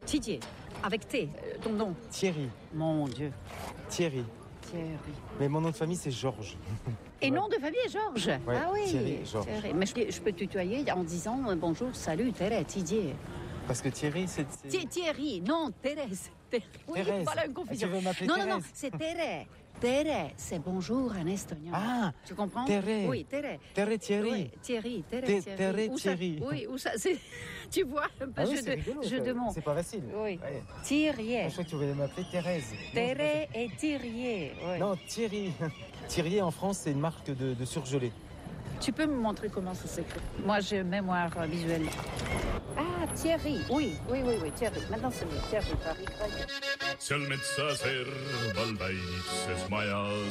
Didier, avec T, ton nom. Thierry. Mon Dieu. Thierry. Thierry. Mais mon nom de famille, c'est Georges. Et nom de famille est Georges. Ouais, Ah oui. Thierry, Georges. Thierry. Mais je peux tutoyer en disant bonjour, salut, Thérèse, Didier. Parce que Thierry, c'est... Thierry, non, Thérèse. Oui, Thérèse. voilà une confusion. Tu veux m'appeler non, Thérèse? Non, c'est Thérèse. Thérèse, c'est bonjour en estonien. Ah, tu comprends? Thérèse. Oui, Thérèse. Thérèse Thierry. Oui, Thierry, Thérèse Thierry. Thérèse Où ça- Thierry. Oui, où ça, c'est... Tu vois, un peu jeu de mots. C'est pas facile. Oui. Ouais. Thierry. Je crois que tu voulais m'appeler Thérèse. Thérèse et Thierry. Oui. Non, Thierry. Thierry, en France, c'est une marque de surgelé. Tu peux me montrer comment ça s'écrit? Moi, j'ai mémoire visuelle. Ah, Thierry. Oui, Thierry. Maintenant, c'est mieux. Thierry, Paris. Seal metsa serval väikses majas